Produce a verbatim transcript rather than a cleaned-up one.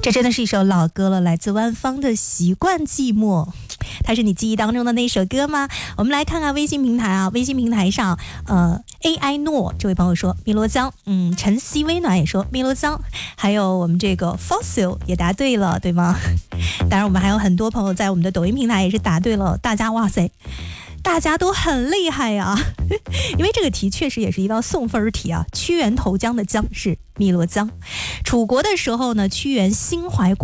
这真的是一首老歌了，来自万芳的《习惯寂寞》。它是你记忆当中的那首歌吗？我们来看看微信平台啊，微信平台上，呃 ，A I 诺这位朋友说汨罗江，嗯，晨曦微暖也说汨罗江，还有我们这个 Fossil 也答对了，对吗？当然，我们还有很多朋友在我们的抖音平台也是答对了，大家哇塞！大家都很厉害呀，因为这个题确实也是一道送分题啊。屈原投江的江是汨罗江，楚国的时候呢，屈原心怀